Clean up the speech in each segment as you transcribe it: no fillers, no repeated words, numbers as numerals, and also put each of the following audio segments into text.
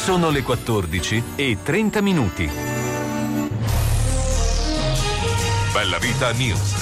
Sono le 14:30. Bella Vita News.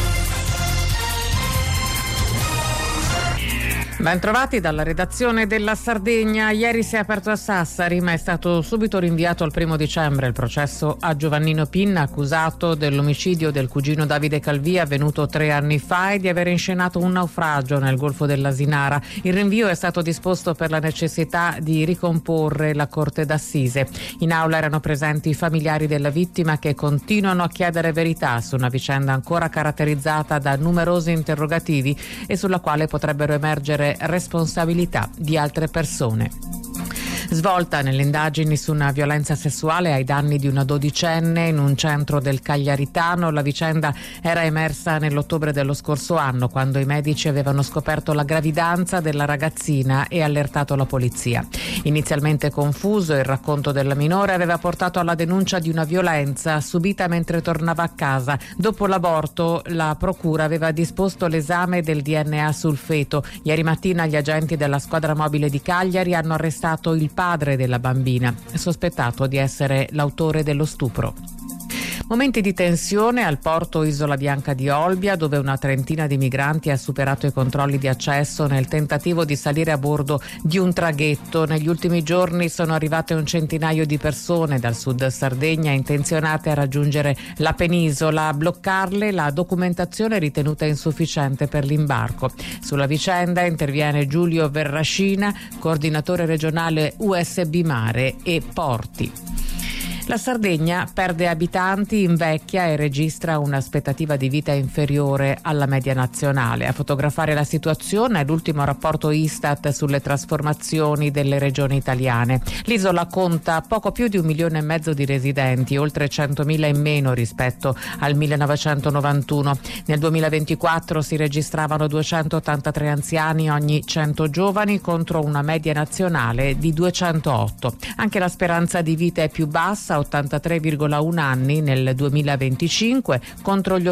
Bentrovati dalla redazione della Sardegna. Ieri si è aperto a Sassari, ma è stato subito rinviato al 1 dicembre il processo a Giovannino Pinna, accusato dell'omicidio del cugino Davide Calvia avvenuto 3 anni fa e di aver inscenato un naufragio nel Golfo dell'Asinara. Il rinvio è stato disposto per la necessità di ricomporre la Corte d'Assise. In aula erano presenti i familiari della vittima che continuano a chiedere verità su una vicenda ancora caratterizzata da numerosi interrogativi e sulla quale potrebbero emergere responsabilità di altre persone. Svolta nelle indagini su una violenza sessuale ai danni di una dodicenne in un centro del Cagliaritano. La vicenda era emersa nell'ottobre dello scorso anno, quando i medici avevano scoperto la gravidanza della ragazzina e allertato la polizia. Inizialmente confuso, il racconto della minore aveva portato alla denuncia di una violenza subita mentre tornava a casa. Dopo l'aborto, la procura aveva disposto l'esame del DNA sul feto. Ieri mattina gli agenti della squadra mobile di Cagliari hanno arrestato il padre della bambina, sospettato di essere l'autore dello stupro. Momenti di tensione al porto Isola Bianca di Olbia, dove una trentina di migranti ha superato i controlli di accesso nel tentativo di salire a bordo di un traghetto. Negli ultimi giorni sono arrivate un centinaio di persone dal sud Sardegna intenzionate a raggiungere la penisola. A bloccarle la documentazione ritenuta insufficiente per l'imbarco. Sulla vicenda interviene Giulio Verrascina, coordinatore regionale USB Mare e Porti. La Sardegna perde abitanti, invecchia e registra un'aspettativa di vita inferiore alla media nazionale. A fotografare la situazione è l'ultimo rapporto Istat sulle trasformazioni delle regioni italiane. L'isola conta poco più di 1,5 milioni di residenti, oltre 100.000 in meno rispetto al 1991. Nel 2024 si registravano 283 anziani ogni 100 giovani contro una media nazionale di 208. Anche la speranza di vita è più bassa, 83,1 anni nel 2025 contro gli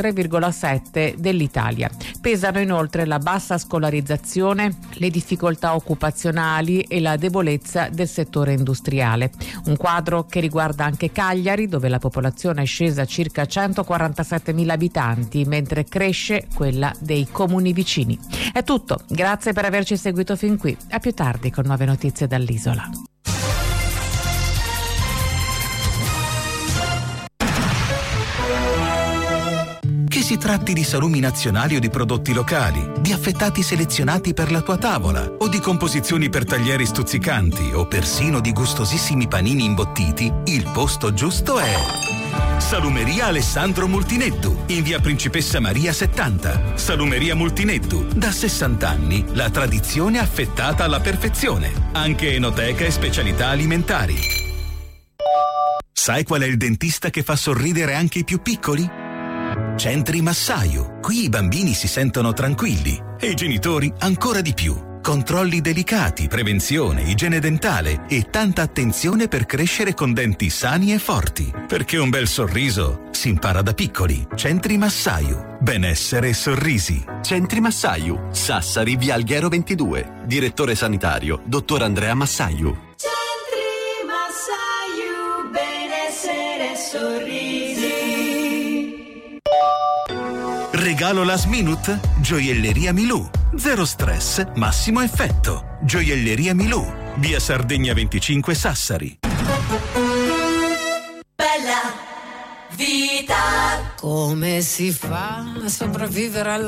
83,7 dell'Italia. Pesano inoltre la bassa scolarizzazione, le difficoltà occupazionali e la debolezza del settore industriale. Un quadro che riguarda anche Cagliari, dove la popolazione è scesa a circa 147.000 abitanti, mentre cresce quella dei comuni vicini. È tutto, grazie per averci seguito fin qui. A più tardi con nuove notizie dall'isola. Che si tratti di salumi nazionali o di prodotti locali, di affettati selezionati per la tua tavola o di composizioni per taglieri stuzzicanti o persino di gustosissimi panini imbottiti, il posto giusto è Salumeria Alessandro Multinettu, in via Principessa Maria 70. Salumeria Multinettu, da 60 anni, la tradizione affettata alla perfezione, anche enoteca e specialità alimentari. Sai qual è il dentista che fa sorridere anche i più piccoli? Centri Massaio. Qui i bambini si sentono tranquilli e i genitori ancora di più. Controlli delicati, prevenzione, igiene dentale e tanta attenzione per crescere con denti sani e forti. Perché un bel sorriso si impara da piccoli. Centri Massaio. Benessere e sorrisi. Centri Massaio. Sassari, via Alghero 22. Direttore sanitario, dottor Andrea Massaio. Centri Massaio. Benessere e sorrisi. Regalo last minute? Gioielleria Milù. Zero stress, massimo effetto. Gioielleria Milù. Via Sardegna 25 Sassari. Bella Vita. Come si fa a sopravvivere alla